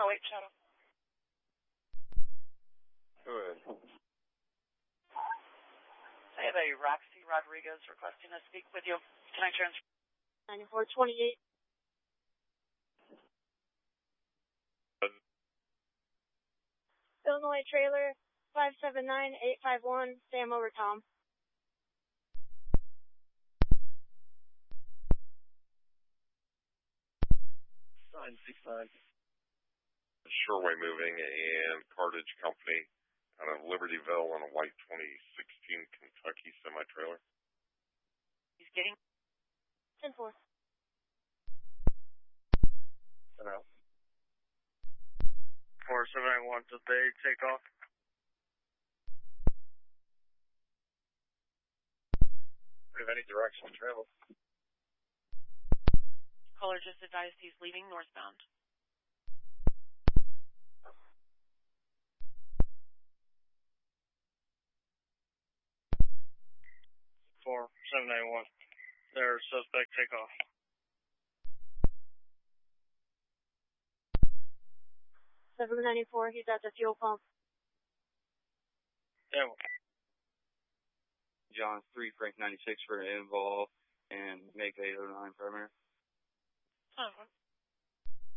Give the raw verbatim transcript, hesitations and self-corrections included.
oh eight Shadow. Go ahead. I have a Roxy Rodriguez requesting to speak with you. Can I transfer? ninety-four twenty-eight. Illinois trailer, five seven nine eight five one, Sam over Tom. nine six nine. Sherway Moving and Cartage Company out of Libertyville on a white twenty sixteen Kentucky semi-trailer. He's getting... ten four. Hello. four seven nine one, did they take off? Do you have any direction to travel? Caller just advised he's leaving northbound. four seven nine one, their suspect takeoff. seven ninety-four, he's at the fuel pump. Yeah. John three, Frank ninety-six for involve, and make eight oh nine primary. Oh,